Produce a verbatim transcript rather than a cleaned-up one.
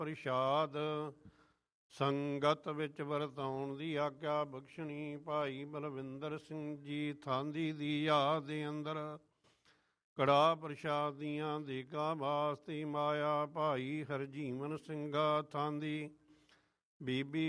ਪ੍ਰਸ਼ਾਦ ਸੰਗਤ ਵਿੱਚ ਵਰਤਾਉਣ ਦੀ ਆਗਿਆ ਬਖਸ਼ਣੀ। ਭਾਈ ਬਲਵਿੰਦਰ ਸਿੰਘ ਜੀ ਥਾਂਦੀ ਦੀ ਯਾਦ ਦੇ ਅੰਦਰ ਕੜਾਹ ਪ੍ਰਸ਼ਾਦ ਦੀਆਂ ਦੇਗਾਂ ਵਾਸਤੇ ਮਾਇਆ। ਭਾਈ ਹਰਜੀਵਨ ਸਿੰਘਾ ਥਾਂਦੀ, ਬੀਬੀ